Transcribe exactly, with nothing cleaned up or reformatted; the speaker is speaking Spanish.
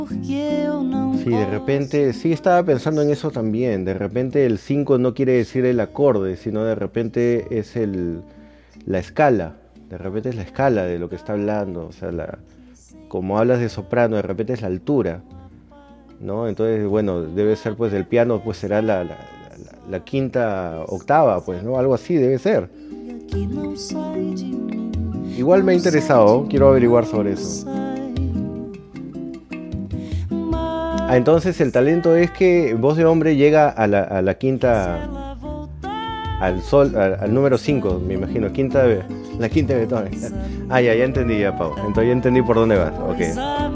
Sí, de repente, sí estaba pensando en eso también. De repente el cinco no quiere decir el acorde, sino de repente es el, la escala. De repente es la escala de lo que está hablando. O sea, la, como hablas de soprano, de repente es la altura, ¿no? Entonces, bueno, debe ser pues el piano, pues será la, la, la- la quinta octava, pues, ¿no? Algo así debe ser. Igual me ha interesado, quiero averiguar sobre eso. Ah, entonces el talento es que Voz de Hombre llega a la, a la quinta, al sol, al, al número cinco, me imagino, quinta, de- la quinta de Beethoven. Ah, ya, ya entendí ya, Pau. Entonces ya entendí por dónde vas. Ok.